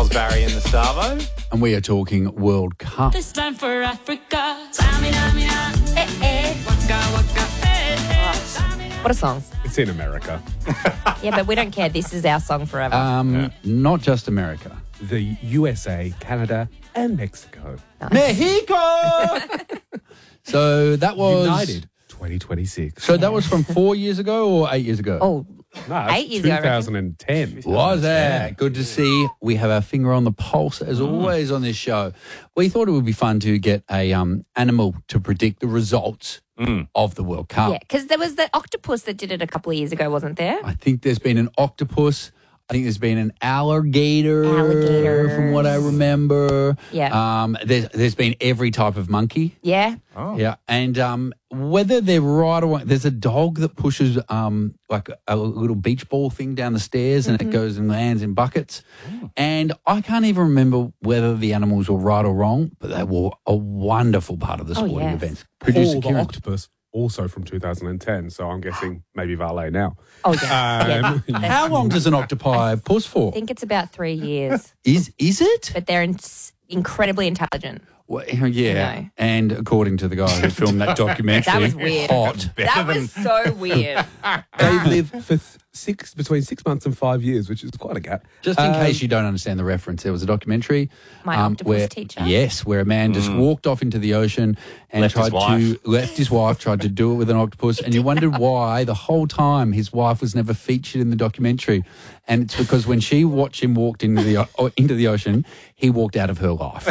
Charles Barry and the Savo. And we are talking World Cup. This time for Africa. Samina, eh, eh. Waka, waka, eh, eh. What a song. It's in America. Yeah, but we don't care. This is our song forever. Not just America. The USA, Canada, and Mexico. Mexico! So that was... United 2026. So that was from 4 years ago or 8 years ago? Oh, No, 8 years ago, I reckon. 2010. Was it? Good to see. We have our finger on the pulse, as always, on this show. We thought it would be fun to get a animal to predict the results of the World Cup. yeah, because there was the octopus that did it a couple of years ago, wasn't there? I think there's been an octopus. I think there's been an alligator, from what I remember. Yeah. There's been every type of monkey. Yeah. Yeah, and whether they're right or wrong, there's a dog that pushes like a little beach ball thing down the stairs and it goes and lands in buckets. And I can't even remember whether the animals were right or wrong, but they were a wonderful part of the sporting yes. events. Paul the Kieran. octopus, also from 2010. So I'm guessing maybe valet now. Oh, yeah. yeah. How long does an octopi puss for? I think it's about 3 years, Is it? but they're incredibly intelligent. Well, yeah, No. and according to the guy who filmed that documentary, That was weird. hot. That was so weird. They live for between 6 months and 5 years, which is quite a gap. Just in case you don't understand the reference, there was a documentary. My octopus where, teacher? Yes, where a man just walked off into the ocean and Left his wife. tried to do it with an octopus, and you wondered why the whole time his wife was never featured in the documentary. And it's because when she watched him walk into the ocean, he walked out of her life.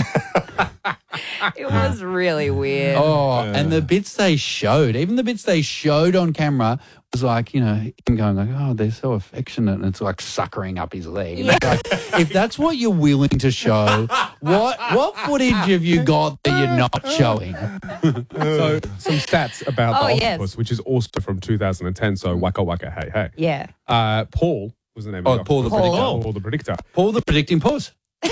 It was really weird. Oh, and the bits they showed, even the bits they showed on camera, was like, you know, him going like, oh, they're so affectionate, and it's like suckering up his leg. And it's like, if that's what you're willing to show, what footage have you got that you're not showing? So some stats about the yes. octopus, which is also from 2010. So waka waka hey hey. Yeah. Paul was the name of the Paul the octopus. Predictor. Paul the Predictor. Paul the predicting puss.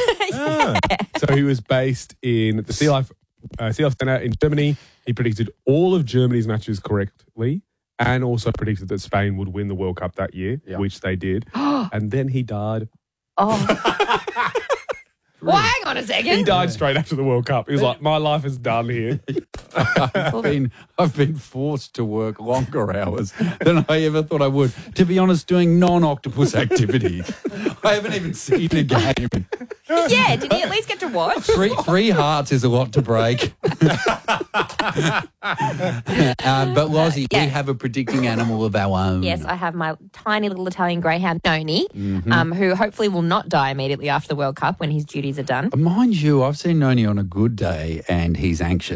So he was based in the Sea Life Center in Germany. He predicted all of Germany's matches correctly and also predicted that Spain would win the World Cup that year, which they did. And then he died. Oh. Well, hang on a second. He died straight after the World Cup. He was like, my life is done here. I've been forced to work longer hours than I ever thought I would. To be honest, doing non-octopus activities. I haven't even seen a game. Yeah, did he at least get to watch? Three hearts is a lot to break. But Lozzie, we have a predicting animal of our own. Yes, I have my tiny little Italian greyhound, Noni, who hopefully will not die immediately after the World Cup when his duties are done. Mind you, I've seen Noni on a good day and he's anxious.